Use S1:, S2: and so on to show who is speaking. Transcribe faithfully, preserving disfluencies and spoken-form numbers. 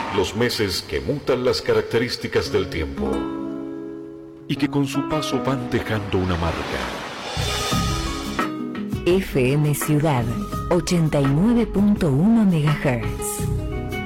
S1: Los meses que mutan las características del tiempo y que con su paso van dejando una marca.
S2: F M Ciudad ochenta y nueve punto uno megahertz.